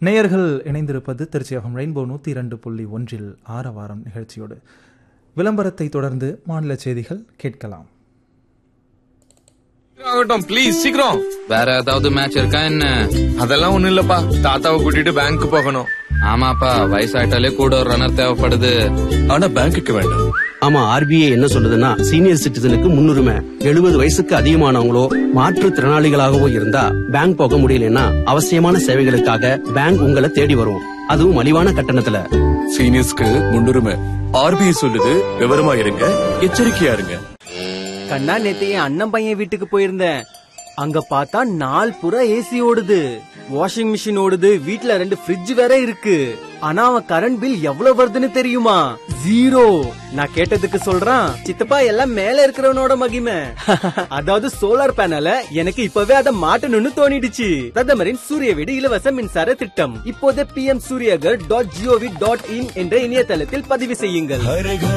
நேயர்கள் இணைந்திருப்பது திருச்சியகம் ரெயின்போ 102.1 ஆரவாரம் நிகழ்ச்சியோடு. விளம்பரத்தை தொடர்ந்து மாநில செய்திகள் கேட்கலாம். ப்ளீஸ் சீக்கிரம். வேற ஏதாவது மேட்ச் இருக்கா என்ன? அதெல்லாம் ஒண்ணும் இல்லப்பா, தாத்தாவை கூட்டிட்டு பேங்க் போகணும். ஆமாப்பா, வயசாயிட்டாலே கூட ஒரு ரன்னர் தேவைப்படுது. ஆனா பேங்க்குக்கு வேண்டாம். ஆமா, RBI என்ன சொல்லுதுன்னா சீனியர் சிட்டிசனுக்கு முன்னுரிமை. 70 வயசுக்கு அதிகமானவங்களோ மாற்றுத்திறனாளிகளாகவோ இருந்தா பேங்க் போக முடியலன்னா அவசியமான சேவைகளுக்காக பேங்க் உங்களை தேடி வரும், அதுவும் மலிவான கட்டணத்துல. சீனியர்ஸ்க்கு முன்னுரிமை. RBI சொல்லுது, விவரமா இருங்க, எச்சரிக்கையா இருங்க. கண்ணா, நேத்து என் அண்ணன் பையன் வீட்டுக்கு போயிருந்தேன். அங்க பார்த்தா நாள் புற ஏசி ஓடுது, வாஷிங் மிஷின் ஓடுது, வீட்ல 2 ஃப்ரிட்ஜ் வேற இருக்கு. ஆனா அவன் கரண்ட் பில் எவ்வளவு வருதுன்னு தெரியுமா? 0. நான் கேட்டதுக்கு சொல்றான், சித்தப்பா எல்லாம் மேல இருக்கிறவனோட மகிமை. அதாவது சோலார் பேனல எனக்கு இப்பவே அதை மாட்டணும்னு தோணிடுச்சு. பிரதமரின் சூரிய வீடு இலவச மின்சார திட்டம் இப்போதே pmsuryagar.gov.in என்ற இணையதளத்தில் பதிவு செய்யுங்கள்.